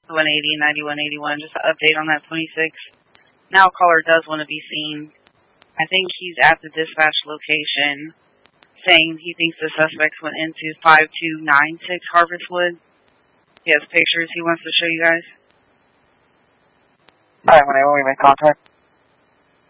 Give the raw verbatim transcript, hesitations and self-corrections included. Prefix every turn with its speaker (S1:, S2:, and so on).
S1: one eighty, ninety-one eighty-one, just an update on that twenty-six. Now caller does want to be seen. I think he's at the dispatch location saying he thinks the suspects went into five two nine six Harvestwood. He has pictures he wants to show you guys.
S2: Alright, whenever we make contact.